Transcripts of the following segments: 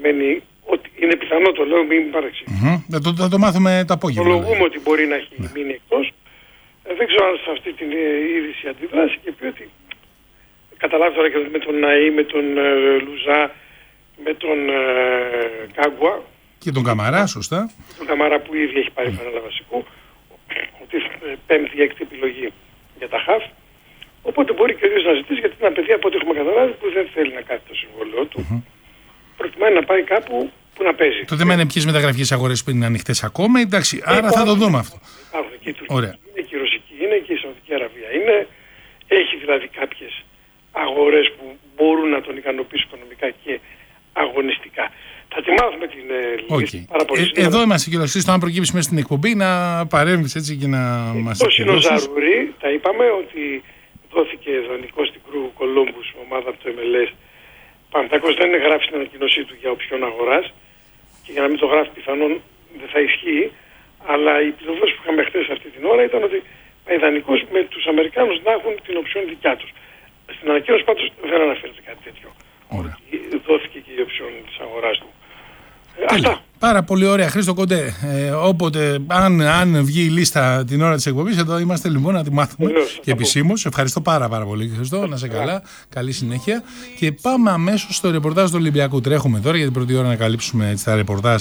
σημαίνει ότι είναι πιθανό, το λέω, μην παρεξηγήσω. Θα το μάθουμε το απόγευμα. Ομολογούμε ότι μπορεί να έχει μείνει εκτός. Δεν ξέρω αν σε αυτή την είδηση αντιδράσει και πει ότι καταλάβει τώρα και με τον Ναή, με τον Λουζά, με τον Κάγκουα. Και τον Καμαρά, σωστά. Τον Καμαρά που ήδη έχει πάρει φανέλα βασικού, ότι πέμπτη ή έκτη επιλογή για τα χαφ. Οπότε μπορεί και ο ίδιος να ζητήσει, γιατί είναι ένα παιδί από ό,τι έχουμε καταλάβει που δεν θέλει να κάνει το συμβόλαιό του. Προκειμένου να πάει κάπου που να παίζει. Το θέμα είναι ποιες μεταγραφικές αγορές που είναι ανοιχτές ακόμα. Εντάξει, άρα θα το δούμε αυτό. Υπάρχουν και η Τουρκία είναι και η Ρωσική είναι και η Σαουδική Αραβία είναι. Έχει δηλαδή κάποιες αγορές που μπορούν να τον ικανοποιήσουν οικονομικά και αγωνιστικά. Θα τη μάθουμε την λύση πάρα πολύ σύντομα. Εδώ είμαστε και το αν προκύψει μέσα στην εκπομπή να παρέμβεις έτσι και να μας εκδώσεις. Το Ζαρουρί, τα είπαμε ότι δόθηκε δανεικό στην Κρού Κολόμπους, ομάδα από το MLS. Παναθηναϊκός δεν γράφει στην ανακοίνωσή του για οψιόν αγοράς και για να μην το γράφει πιθανόν δεν θα ισχύει, αλλά η πληροφόρηση που είχαμε χθες αυτή την ώρα ήταν ότι πάει δανεικός με τους Αμερικάνους να έχουν την οψιόν δικιά τους. Στην ανακοίνωση πάντως δεν αναφέρεται κάτι τέτοιο. Δόθηκε και η οψιόν της αγοράς του. Αυτά. Πάρα πολύ ωραία. Χρήστο Κοντέ, όποτε, αν βγει η λίστα την ώρα της εκπομπής, εδώ είμαστε λοιπόν να τη μάθουμε και επισήμως. Ευχαριστώ πάρα πολύ, Χρήστο. Να είσαι καλά. Καλή συνέχεια. Και πάμε αμέσως στο ρεπορτάζ του Ολυμπιακού. Τρέχουμε τώρα για την πρώτη ώρα να καλύψουμε έτσι, τα ρεπορτάζ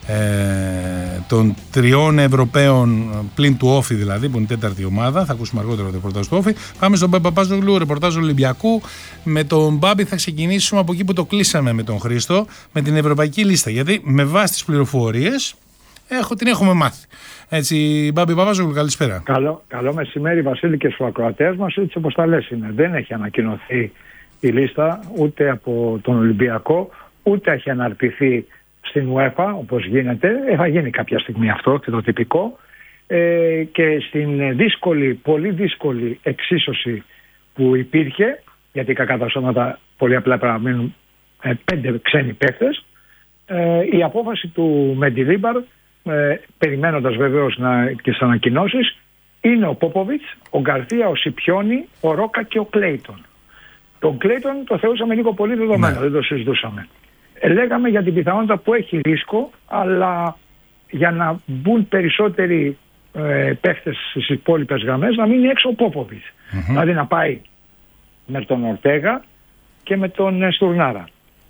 των 3 Ευρωπαίων πλην του Όφη, δηλαδή, που είναι η τέταρτη ομάδα. Θα ακούσουμε αργότερα το ρεπορτάζ του Όφη. Πάμε στον Μπάμπη Παπάζογλου, ρεπορτάζ του Ολυμπιακού. Με τον Μπάμπη θα ξεκινήσουμε από εκεί που το κλείσαμε με τον Χρήστο, με την ευρωπαϊκή λίστα. Γιατί με βάση τις πληροφορίες την έχουμε μάθει. Έτσι, Μπάμπη Παπάζογλου, καλησπέρα. Καλό μεσημέρι, Βασίλη, και στους ακροατές μας. Έτσι όπως τα λες είναι. Δεν έχει ανακοινωθεί η λίστα ούτε από τον Ολυμπιακό, ούτε έχει αναρτηθεί στην UEFA, όπως γίνεται. Θα γίνει κάποια στιγμή αυτό και το τυπικό. Και στην πολύ δύσκολη εξίσωση που υπήρχε, γιατί κακά τα σώματα πολύ απλά πρέπει να μείνουν 5 ξένοι παίκτες, η απόφαση του Μεντιλίμπαρ, περιμένοντας βεβαίως και τις ανακοινώσεις, είναι ο Πόποβιτς, ο Γκαρθία, ο Σιπιόνι, ο Ρόκα και ο Κλέιτον. Τον Κλέιτον το θεωρούσαμε λίγο πολύ δεδομένο, δεν το συζητούσαμε. Λέγαμε για την πιθανότητα που έχει ρίσκο, αλλά για να μπουν περισσότεροι παίχτες στις υπόλοιπες γραμμές, να μείνει έξω ο Πόποβιτς. Δηλαδή να πάει με τον Ορτέγα και με τον Στουρνάρα.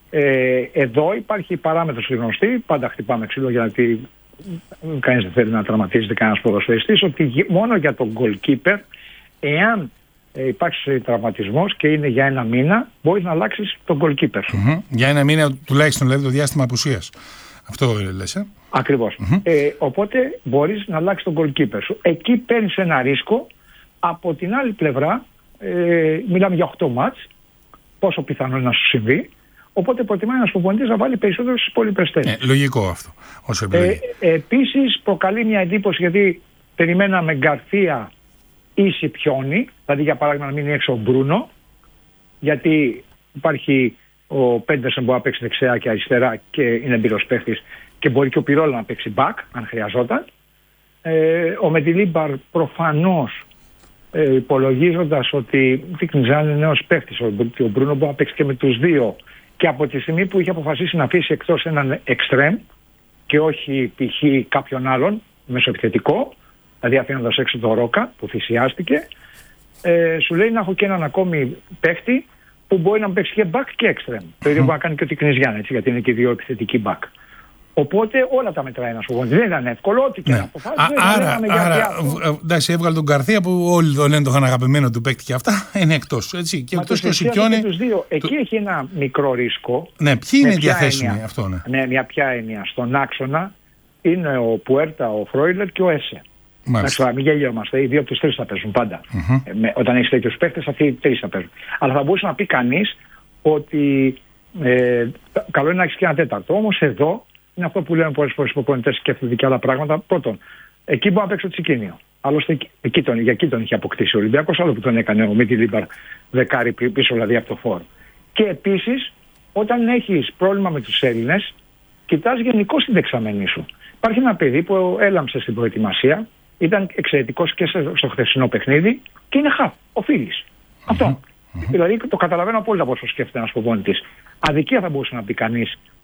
Εδώ υπάρχει παράμετρος γνωστή, πάντα χτυπάμε ξύλο γιατί κανείς δεν θέλει να τραυματίζεται κανένας ποδοσφαιριστής, ότι μόνο για τον goalkeeper, εάν υπάρξει τραυματισμός και είναι για 1 μήνα, μπορείς να αλλάξεις τον goalkeeper σου. Για 1 μήνα τουλάχιστον, δηλαδή το διάστημα απουσίας. Αυτό λες, Ακριβώς. Οπότε μπορείς να αλλάξεις τον goalkeeper σου. Εκεί παίρνεις ένα ρίσκο. Από την άλλη πλευρά, μιλάμε για 8 μάτς, πόσο πιθανό είναι να σου συμβεί. Οπότε προτιμάει ένας προπονητής να βάλει περισσότερο στις υπόλοιπες θέσεις. Λογικό αυτό. Όσο επιλογή. Επίσης προκαλεί μια εντύπωση, γιατί περιμέναμε Γκαρθία ή Σιπιόνι, δηλαδή για παράδειγμα να μείνει έξω ο Μπρούνο, γιατί υπάρχει ο Πέντερσεν που μπορεί να παίξει δεξιά και αριστερά και είναι εμπειρός παίχτης, και μπορεί και ο Πιρόλα να παίξει back αν χρειαζόταν. Ο Μεντιλίμπαρ προφανώς, υπολογίζοντας ότι δείχνει να είναι νέος παίχτης, ο Μπρούνο μπορεί να παίξει και με τους δύο, και από τη στιγμή που είχε αποφασίσει να αφήσει εκτός έναν εξτρέμ και όχι π.χ. κάποιον άλλον μεσοεπιθετικό, δηλαδή αφήνοντας έξω το Ρόκα που θυσιάστηκε, σου λέει να έχω και έναν ακόμη παίχτη που μπορεί να παίξει και back και εξτρέμ. Το ίδιο μπορεί να κάνει και ο Τικνιζιάν, έτσι, γιατί είναι και 2 επιθετικοί back. Οπότε όλα τα μετράει ένας προπονητής. Δεν ήταν εύκολο, ό,τι και να αποφάσισε. Άρα, εντάξει, έβγαλε τον Γκαρθία που όλοι τον λένε, το είχαν αγαπημένο του παίκτη και αυτά, είναι εκτός. Έτσι, και εκτός και ο Σιπιόνι. Εκεί έχει ένα μικρό ρίσκο. Ναι, ποιοι είναι διαθέσιμοι αυτό, ναι, μια ποια έννοια. Στον άξονα είναι ο Πουέρτα, ο Φρόιλερ και ο Έσε. Μάλιστα. Μην γελιόμαστε. Οι 2 από τους 3 θα παίζουν πάντα. Όταν έχει τέτοιους παίκτες, αυτοί οι 3 θα παίζουν. Αλλά θα μπορούσε να πει κανείς ότι καλό είναι να έχει και ένα τέταρτο. Όμως εδώ είναι αυτό που λένε πολλές φορές οι προπονητές, σκέφτονται και άλλα πράγματα. Πρώτον, εκεί μπορεί να παίξει το Τσικίνιο. Άλλωστε για εκεί τον είχε αποκτήσει ο Ολυμπιακός, άλλο που τον έκανε ο Μεντιλίμπαρ δεκάρι πίσω, δηλαδή από το φόρ. Και επίσης, όταν έχεις πρόβλημα με τους Έλληνες, κοιτάς γενικώς την δεξαμενή σου. Υπάρχει ένα παιδί που έλαμψε στην προετοιμασία, ήταν εξαιρετικός και στο χθεσινό παιχνίδι και είναι χαφ, ο Φίλης. Αυτό. Δηλαδή το καταλαβαίνω απόλυτα πόσο σκέφτεται ένας προπονητής. Αδικία θα μπορούσε να πει κανείς